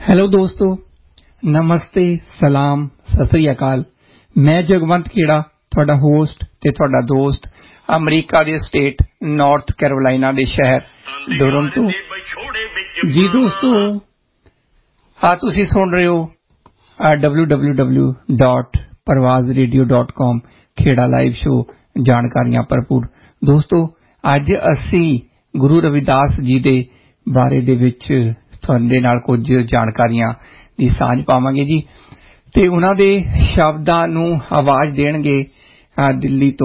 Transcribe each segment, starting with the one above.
Hello दोस्तों, नमस्ते, सलाम, सत श्री अकाल। मैं जगवंत खेड़ा, ਤੁਹਾਡਾ ਹੋਸਟ ਤੇ ਤੁਹਾਡਾ ਦੋਸਤ ਅਮਰੀਕਾ ਦੇ ਸਟੇਟ ਨਾਰਥ ਕੈਰੋਲਾਈਨਾ ਦੇ ਸ਼ਹਿਰ ਟੋਰਾਂਟੋ। ਜੀ ਦੋਸਤੋ, ਤੁਸੀਂ ਸੁਣ ਰਹੇ ਹੋ www.parvazradio.com ਖੇੜਾ ਲਾਈਵ ਸ਼ੋ, ਜਾਣਕਾਰੀਆਂ ਭਰਪੂਰ। ਦੋਸਤੋ, ਅੱਜ ਅਸੀਂ ਗੁਰੂ ਰਵਿਦਾਸ ਜੀ ਦੇ ਬਾਰੇ ਦੇ ਵਿੱਚ ਤੁਹਾਡੇ ਨਾਲ ਕੁਝ ਜਾਣਕਾਰੀਆਂ ਦੀ ਸਾਂਝ ਪਾਵਾਂਗੇ ਜੀ, ਤੇ ਉਹਨਾਂ ਦੇ ਸ਼ਬਦਾਂ ਨੂੰ ਆਵਾਜ਼ ਦੇਣਗੇ ਦਿੱਲੀ ਤੋਂ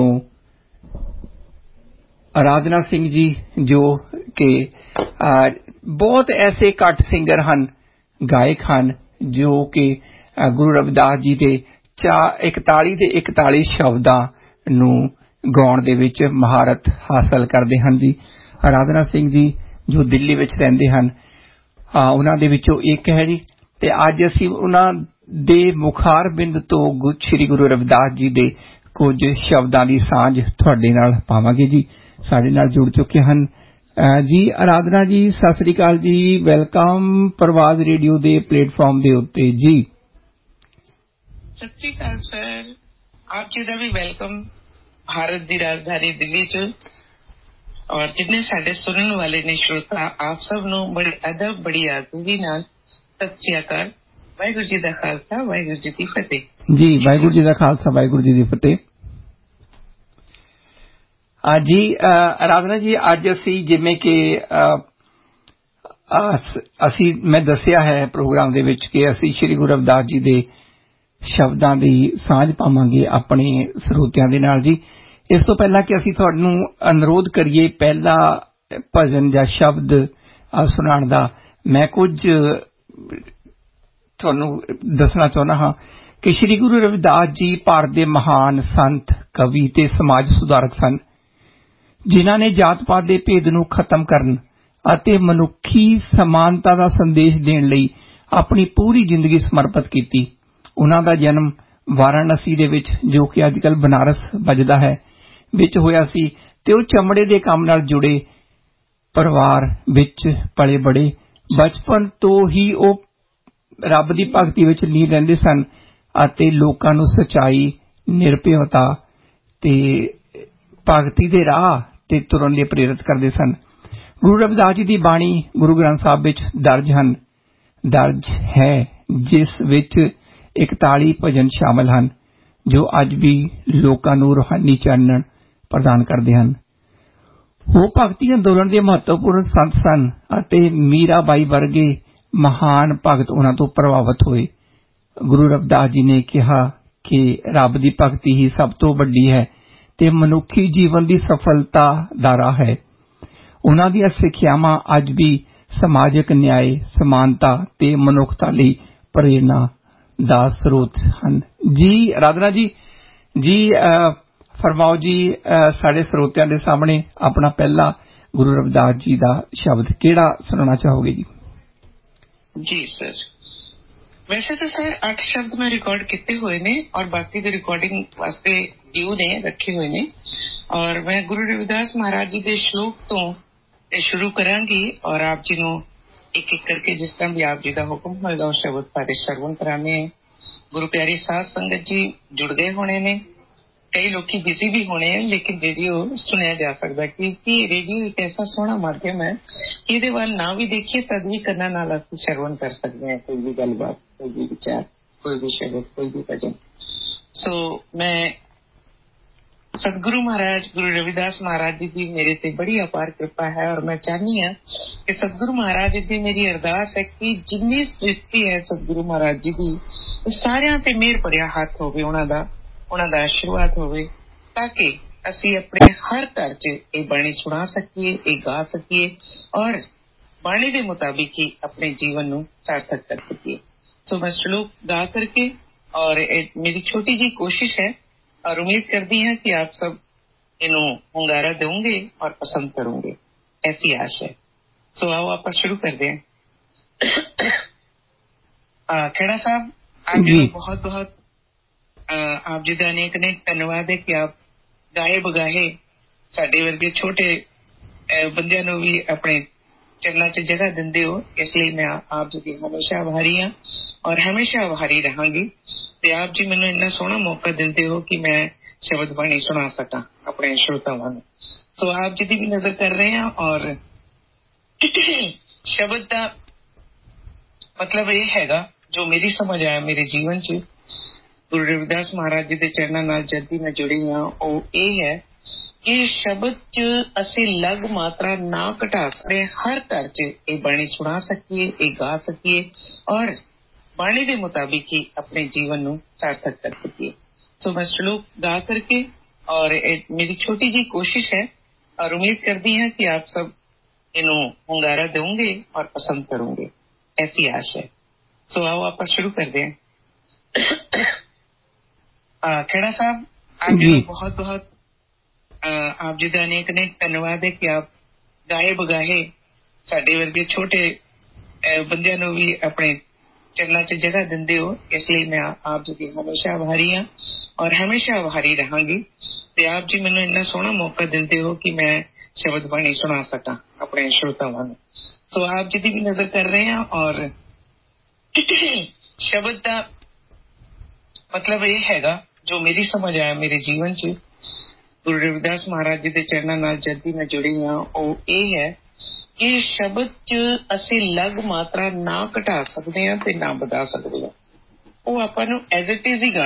ਅਰਾਧਨਾ ਸਿੰਘ ਜੀ, ਜੋ ਕਿ ਬਹੁਤ ਐਸੇ ਘੱਟ ਸਿੰਗਰ ਹਨ, ਗਾਇਕ ਹਨ, ਜੋ ਕਿ ਗੁਰੂ ਰਵਿਦਾਸ ਜੀ ਦੇ 41 ਦੇ 41 ਸ਼ਬਦਾਂ ਨੂੰ ਗਾਉਣ ਦੇ ਵਿੱਚ ਮਹਾਰਤ ਹਾਸਲ ਕਰਦੇ ਹਨ ਜੀ। ਅਰਾਧਨਾ ਸਿੰਘ ਜੀ ਜੋ ਦਿੱਲੀ ਵਿੱਚ ਰਹਿੰਦੇ ਹਨ, ਉਹਨਾਂ ਦੇ ਵਿੱਚੋਂ ਇੱਕ ਹੈ ਜੀ। ਤੇ ਅੱਜ ਅਸੀਂ ਉਹਨਾਂ ਦੇ ਮੁਖਾਰ ਬਿੰਦ ਤੋਂ ਸ੍ਰੀ ਗੁਰੂ ਰਵਿਦਾਸ ਜੀ ਦੇ ਕੁਝ ਸ਼ਬਦਾਂ ਦੀ ਸਾਂਝ ਤੁਹਾਡੇ ਨਾਲ ਪਾਵਾਂਗੇ ਜੀ। ਸਾਡੇ ਨਾਲ ਜੁੜ ਚੁੱਕੇ ਹਨ ਜੀ ਅਰਾਧਨਾ ਜੀ। ਸਤਿ ਸ੍ਰੀ ਅਕਾਲ ਜੀ, ਵੈਲਕਮ ਪ੍ਰਵਾਜ਼ ਰੇਡੀਓ ਦੇ ਪਲੇਟਫਾਰਮ ਦੇ ਉੱਤੇ ਜੀ। ਸਤਿ ਸ੍ਰੀ ਅਕਾਲ ਸਰ, ਆਪ ਜੀ ਦਾ ਵੀ ਵੈਲਕਮ ਭਾਰਤ ਦੀ ਰਾਜਧਾਨੀ ਦਿੱਲੀ 'ਚ। ਔਰ ਜਿੰਨੇ ਸਾਡੇ ਸੁਣਨ ਵਾਲੇ ਨੇ ਸ਼ਰੋਤਾ, ਆਪ ਸਭ ਨੂੰ ਬੜੇ ਅਦਬ, ਬੜੀ ਆਜ਼ਰੀ ਨਾਲ ਸਤਿ ਸ੍ਰੀ ਅਕਾਲ। ਵਾਹਿਗੁਰੂ ਜੀ ਦਾ ਖਾਲਸਾ, ਵਾਹਿਗੁਰੂ ਜੀ ਦੀ ਫਤਿਹ ਜੀ। ਵਾਹਿਗੁਰੂ ਜੀ ਦਾ ਖਾਲਸਾ, ਵਾਹਿਗੁਰੂ ਜੀ ਦੀ ਫਤਿਹ। ਜੀ ਅਰਾਧਨਾ ਜੀ, ਅੱਜ ਅਸੀਂ ਜਿਵੇਂ ਕਿ ਮੈਂ ਦੱਸਿਆ ਹੈ ਪ੍ਰੋਗਰਾਮ ਦੇ ਵਿੱਚ ਕਿ ਅਸੀਂ ਸ੍ਰੀ ਗੁਰੂ ਰਵਿਦਾਸ ਜੀ ਦੇ ਸ਼ਬਦਾਂ ਦੀ ਸਾਂਝ ਪਾਵਾਂਗੇ ਆਪਣੇ ਸਰੋਤਿਆਂ ਦੇ ਨਾਲ ਜੀ। ਇਸ ਤੋਂ ਪਹਿਲਾਂ ਕਿ ਅਸੀਂ ਤੁਹਾਨੂੰ ਅਨੁਰੋਧ ਕਰੀਏ ਪਹਿਲਾ ਭਜਨ ਜਾਂ ਸ਼ਬਦ ਸੁਣਾਉਣ ਦਾ, ਮੈਂ ਕੁਝ ਤੁਹਾਨੂੰ ਦੱਸਣਾ ਚਾਹੁੰਦਾ ਹਾਂ ਕਿ ਸ੍ਰੀ ਗੁਰੂ ਰਵਿਦਾਸ ਜੀ ਭਾਰਤ ਦੇ ਮਹਾਨ ਸੰਤ, ਕਵੀ ਤੇ ਸਮਾਜ ਸੁਧਾਰਕ ਸਨ, ਜਿਨ੍ਹਾਂ ਨੇ ਜਾਤ ਪਾਤ ਦੇ ਭੇਦ ਨੂੰ ਖਤਮ ਕਰਨ ਅਤੇ ਮਨੁੱਖੀ ਸਮਾਨਤਾ ਦਾ ਸੰਦੇਸ਼ ਦੇਣ ਲਈ ਆਪਣੀ ਪੂਰੀ ਜ਼ਿੰਦਗੀ ਸਮਰਪਿਤ ਕੀਤੀ। ਉਹਨਾਂ ਦਾ ਜਨਮ ਵਾਰਾਣਸੀ ਦੇ ਵਿੱਚ, ਜੋ ਕਿ ਅੱਜ ਕੱਲ੍ਹ ਬਨਾਰਸ ਵੱਜਦਾ ਹੈ, ਵਿੱਚ ਹੋਇਆ ਸੀ, ਤੇ ਉਹ ਚਮੜੇ ਦੇ ਕੰਮ ਨਾਲ ਜੁੜੇ ਪਰਿਵਾਰ ਵਿੱਚ ਪਲੇ ਬੜੇ। ਬਚਪਨ ਤੋਂ ਹੀ ਉਹ ਰੱਬ ਦੀ ਭਗਤੀ ਵਿੱਚ ਲੀਨ ਰਹਿੰਦੇ ਸਨ ਅਤੇ ਲੋਕਾਂ ਨੂੰ ਸੱਚਾਈ, ਨਿਰਭੈਤਾ ਤੇ ਭਗਤੀ ਦੇ ਰਾਹ ਤੇ ਤੁਰਨ ਲਈ ਪ੍ਰੇਰਿਤ ਕਰਦੇ ਸਨ। ਗੁਰੂ ਰਵਿਦਾਸ ਜੀ ਦੀ ਬਾਣੀ ਗੁਰੂ ਗ੍ਰੰਥ ਸਾਹਿਬ ਵਿੱਚ ਦਰਜ ਹੈ, ਜਿਸ ਵਿੱਚ 41 ਭਜਨ ਸ਼ਾਮਲ ਹਨ, ਜੋ ਅੱਜ ਵੀ ਲੋਕਾਂ ਨੂੰ ਰੂਹਾਨੀ ਚਾਨਣ ਪ੍ਰਦਾਨ ਕਰਦੇ ਹਨ। ਉਹ ਭਗਤੀ ਅੰਦੋਲਨ ਦੇ ਮਹੱਤਵਪੂਰਨ ਸੰਤ ਸਨ ਅਤੇ ਮੀਰਾ ਬਾਈ ਵਰਗੇ ਮਹਾਨ ਭਗਤ ਉਹਨਾਂ ਤੋਂ ਪ੍ਰਭਾਵਿਤ ਹੋਏ। ਗੁਰੂ ਰਵਿਦਾਸ ਜੀ ਨੇ ਕਿਹਾ ਕਿ ਰੱਬ ਦੀ ਭਗਤੀ ਹੀ ਸਭ ਤੋਂ ਵੱਡੀ ਹੈ ਤੇ ਮਨੁੱਖੀ ਜੀਵਨ ਦੀ ਸਫਲਤਾ ਦਾ ਰਾਹ ਹੈ। ਉਹਨਾਂ ਦੀਆਂ ਸਿੱਖਿਆਵਾਂ ਅੱਜ ਵੀ ਸਮਾਜਿਕ ਨਿਆਂ, ਸਮਾਨਤਾ ਤੇ ਮਨੁੱਖਤਾ ਲਈ ਪ੍ਰੇਰਨਾ ਦਾ ਸਰੋਤ ਹਨ ਜੀ। ਅਰਾਧਨਾ ਜੀ, ਫਰਮਾਓ ਜੀ, ਸਾਡੇ ਸਰੋਤਿਆਂ ਦੇ ਸਾਹਮਣੇ ਆਪਣਾ ਪਹਿਲਾ ਗੁਰੂ ਰਵਿਦਾਸ ਜੀ ਦਾ ਸ਼ਬਦ ਕਿਹੜਾ ਸੁਣਾਉਣਾ ਚਾਹੋਗੇ ਜੀ? ਜੀ ਸਰ, ਵੈਸੇ ਤਾਂ ਸਰ 8 ਸ਼ਬਦ ਮੈਂ ਰਿਕਾਰਡ ਕੀਤੇ ਹੋਏ ਨੇ ਔਰ ਬਾਕੀ ਦੇ ਰਿਕਾਰਡਿੰਗ ਵਾਸਤੇ ਡਿਊ ਨੇ ਰੱਖੇ ਹੋਏ ਨੇ। ਔਰ ਮੈਂ ਗੁਰੂ ਰਵਿਦਾਸ ਮਹਾਰਾਜ ਜੀ ਦੇ ਸ਼ਲੋਕ ਤੋਂ ਸ਼ੁਰੂ ਕਰਾਂਗੀ ਔਰ ਆਪ ਜੀ ਨੂੰ ਇੱਕ ਇੱਕ ਕਰਕੇ ਜਿਸ ਤਰ੍ਹਾਂ ਵੀ ਆਪ ਜੀ ਦਾ ਹੁਕਮ ਹੋਏਗਾ ਉਹ ਸ਼ਬਦ ਸਾਡੇ ਸਰਵਣ ਕਰਾਣੇ। ਗੁਰੂ ਪਿਆਰੀ ਸਾਧ ਸੰਗਤ ਜੀ ਜੁੜ ਗਏ ਹੋਣੇ ਨੇ, ਕਈ ਲੋਕੀ ਬਿਜ਼ੀ ਵੀ ਹੋਣੇ ਆ, ਲੇਕਿਨ ਰੇਡੀਓ ਸੁਣਿਆ ਜਾ ਸਕਦਾ ਕਿਉਂਕਿ ਰੇਡੀਓ ਇੱਕ ਐਸਾ ਸੋਹਣਾ ਮਾਧਿਅਮ ਹੈ ਕਿ ਇਹਦੇ ਵੱਲ ਨਾ ਵੀ ਦੇਖੀਏ ਤਦ ਵੀ ਕੰਨਾਂ ਨਾਲ ਅਸੀਂ ਸਰਵਣ ਕਰ ਸਕਦੇ ਹਾਂ, ਕੋਈ ਵੀ ਗੱਲਬਾਤ, ਕੋਈ ਵੀ ਵਿਚਾਰ, ਕੋਈ ਵੀ ਸ਼ਬਦ, ਕੋਈ ਵੀ ਭਜਨ। ਸੋ ਮੈਂ ਸਤਿਗੁਰੂ ਮਹਾਰਾਜ ਗੁਰੂ ਰਵਿਦਾਸ ਮਹਾਰਾਜ ਜੀ ਦੀ ਮੇਰੇ ਤੇ ਬੜੀ ਅਪਾਰ ਕਿਰਪਾ ਹੈ ਔਰ ਮੈਂ ਚਾਹੁੰਦੀ ਹਾਂ ਕਿ ਸਤਿਗੁਰੂ ਮਹਾਰਾਜ ਜੀ ਦੀ ਮੇਰੀ ਅਰਦਾਸ ਹੈ ਕਿ ਜਿੰਨੀ ਸ੍ਰਿਸ਼ਟੀ ਹੈ ਸਤਿਗੁਰੂ ਮਹਾਰਾਜ ਜੀ ਦੀ, ਸਾਰਿਆਂ ਤੇ ਮਿਹਰ ਭਰਿਆ ਹੱਥ ਹੋਵੇ, ਉਹਨਾਂ ਦਾ ਆਸ਼ੀਰਵਾਦ ਹੋਵੇ, ਤਾਂ ਕਿ ਅਸੀਂ ਆਪਣੇ ਹਰ ਘਰ 'ਚ ਇਹ ਬਾਣੀ ਸੁਣਾ ਸਕੀਏ, ਇਹ ਗਾ ਸਕੀਏ ਔਰ ਬਾਣੀ ਦੇ ਮੁਤਾਬਿਕ ਹੀ ਆਪਣੇ ਜੀਵਨ ਨੂੰ ਸਾਰਥਕ ਕਰ ਸਕੀਏ। ਸੋ ਮੈਂ ਸ਼ਲੋਕ ਗਾ ਕਰਕੇ ਔਰ ਮੇਰੀ ਛੋਟੀ ਜਿਹੀ ਕੋਸ਼ਿਸ਼ ਹੈ ਔਰ ਉਮੀਦ ਕਰਦੀ ਹਾਂ ਕਿ ਆਪ ਸਭ ਇਹਨੂੰ ਹੁੰਗਾਰਾ ਦੇਵੋਗੇ ਔਰ ਪਸੰਦ ਕਰੋਗੇ, ਐਸੀ ਆਸ ਹੈ। ਸੋ ਆਓ ਆਪਾਂ ਸ਼ੁਰੂ ਕਰਦੇ ਹਾਂ। ਖੇੜਾ ਸਾਹਿਬ, ਆਪ ਜੀ ਨੂੰ ਬਹੁਤ ਬਹੁਤ ਆਪ ਜੀ ਦਾ ਅਨੇਕ ਧੰਨਵਾਦ ਹੈ ਕਿ ਆਪ ਗਾਏ ਬਗਾਏ ਸਾਡੇ ਵਰਗੇ ਛੋਟੇ ਬੰਦਿਆਂ ਨੂੰ ਵੀ ਆਪਣੇ चरणों 'ਚ जगह दिंदे हो, इसलिए मैं आप जी की हमेशा आभारी हाँ और हमेशा आभारी रहांगी। ते आप जी मैनूं इन्ना सोहना मौका दिंदे हो कि मैं शब्द बाणी सुना सकां अपने श्रोतावां नूं। सो आप जी दी भी नज़र कर रहे हैं और शब्द का मतलब ये हैगा जो मेरी समझ आया मेरे जीवन 'ਚ गुरु रविदास महाराज जी के चरणों नाल जद दी मैं जुड़ी हाँ वो ये है कि शब्द 'ਚ ਅਸੀਂ लग मात्रा ना घटा सकते, हर घर 'ਚ ये बाणी सुना सकीए, ये गा सकीए और बाणी के मुताबिक ही अपने जीवन नूं सार्थक कर सकीए। सो मैं श्लोक गा करके और मेरी छोटी जी कोशिश है और उम्मीद करती हैं कि आप सब इन्हों हुंगारा दोगे और पसंद करोगे, ऐसी आशा है। सो आओ आप शुरू कर दें। खेड़ा साहब आप जी बहुत बहुत आप जी का अनेक अनेक धन्यवाद है कि आप गाए बगाए साडे वर्गे छोटे बंदियां नूं भी अपने चरणों 'ਚ जगह दिंदे हो, इसलिए मैं आप जी की हमेशा आभारी हाँ और हमेशा आभारी रहांगी। ते आप जी मैनूं इन्ना सोहना मौका दिंदे हो कि मैं शब्द बाणी सुना सकां अपने श्रोतावां नूं। सो आप जी दी भी नज़र कर रहे हैं और शब्द का मतलब ये हैगा जो मेरी समझ आया मेरे जीवन 'ਚ गुरु रविदास महाराज जी के चरणों नाल जद दी मैं जुड़ी हाँ वो ये है कि शब्द 'ਚ ਅਸੀਂ लग मात्रा ना घटा सकते हैं ते ना बढ़ा सकते हैं। वो आपां नूं एज इट इज ही